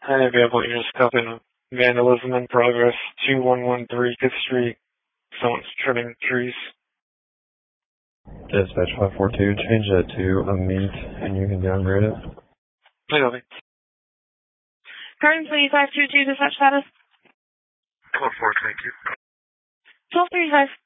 Hi, available Interscope vandalism in progress, 2113 5th Street. Someone's trimming trees. Dispatch 542, change that to a meet, and you can downgrade it. Copy. Currently 522, dispatch status. 12-4, thank you. 1235.